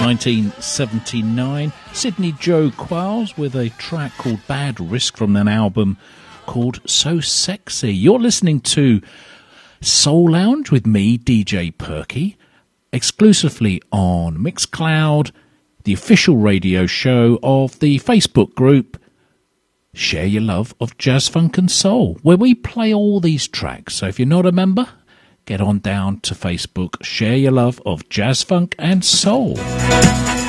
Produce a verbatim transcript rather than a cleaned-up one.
nineteen seventy-nine. Sydney Joe Qualls with a track called Bad Risk from an album called So Sexy. You're listening to Soul Lounge with me, D J Perky, exclusively on Mixcloud, the official radio show of the Facebook group Share Your Love of Jazz, Funk and Soul, where we play all these tracks. So if you're not a member, get on down to Facebook, Share Your Love of Jazz, Funk and Soul.